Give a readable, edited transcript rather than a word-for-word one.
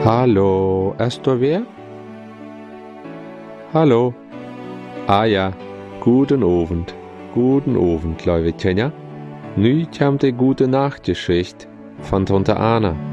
Hallo, ist du wer? Hallo. Ah ja, guten Abend. Guten Abend, liebe Tjenja. Nu kommt die gute Nachtgeschichte von Tante Anna.